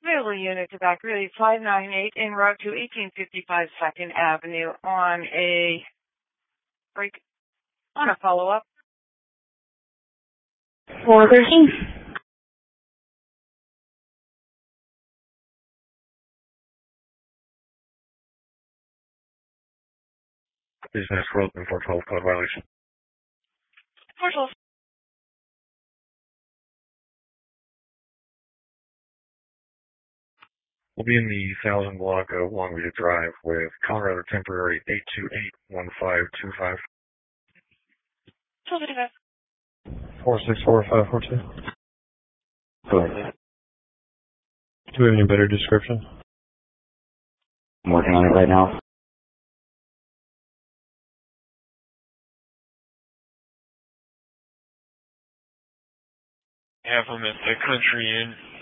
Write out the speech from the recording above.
Available unit to back really 598 en route to 1855 2nd Avenue on a break, on a follow-up. 413. Business Road and 412 code violation. 412. We'll be in the 1000 block of Longview Drive with Colorado Temporary 8281525. 1255. 464542. Go ahead. Do we have any better description? I'm working on it right now. Have them at the Country Inn.